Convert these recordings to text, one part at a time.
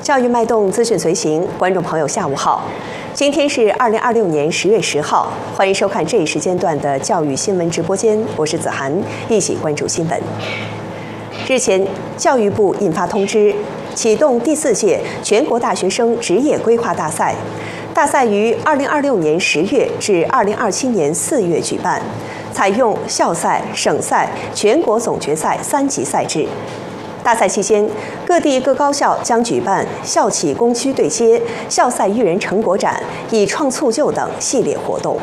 教育脉动，资讯随行，观众朋友下午好，今天是2026年10月10号，欢迎收看这一时间段的教育新闻直播间，我是子涵，一起关注新闻。日前，教育部印发通知，启动第4届全国大学生职业规划大赛，大赛于2026年10月至2027年4月举办，采用校赛、省赛、全国总决赛3级赛制。大赛期间，各地各高校将举办校企工区对接、校赛育人成果展、以创促就等系列活动。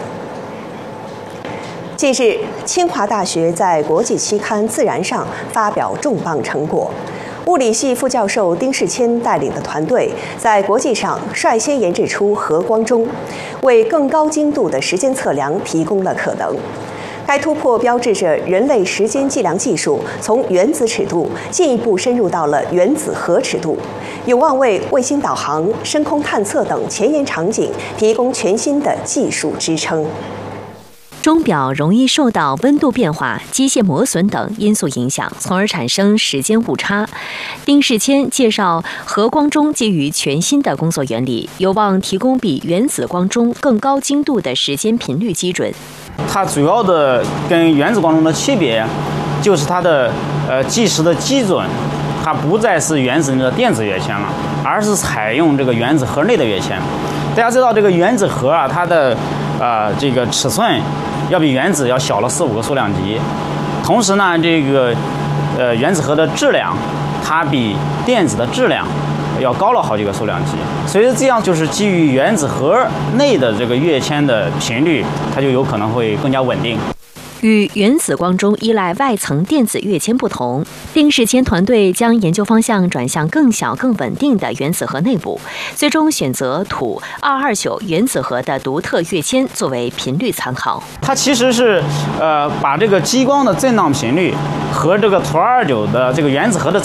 近日，清华大学在国际期刊《自然》上发表重磅成果。物理系副教授丁世谦带领的团队在国际上率先研制出核光钟，为更高精度的时间测量提供了可能。该突破标志着人类时间计量技术从原子尺度进一步深入到了原子核尺度，有望为卫星导航、深空探测等前沿场景提供全新的技术支撑。 钟表容易受到温度变化、机械磨损等因素影响，从而产生时间误差。丁世谦介绍，核光钟基于全新的工作原理，有望提供比原子光钟更高精度的时间频率基准。 它主要的跟原子光钟的区别，就是它的计时的基准，它不再是原子内的电子跃迁了，而是采用这个原子核内的跃迁。大家知道这个原子核啊，它的这个尺寸要比原子要小了4、5个数量级，同时呢，这个原子核的质量，它比电子的质量要高了好几个数量级，所以这样就是基于原子核内的这个跃迁的频率，它就有可能会更加稳定。 与原子光钟依赖外层电子跃迁不同，丁世谦团队将研究方向转向更小、更稳定的原子核内部，最终选择土229原子核的独特跃迁作为频率参考。 它其实是把这个激光的震荡频率和这个土229的这个原子核的